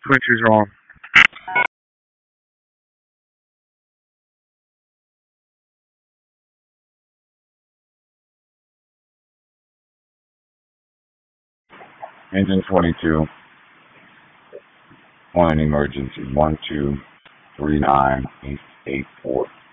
Switcher's wrong. Engine 22 on an emergency. 1239884.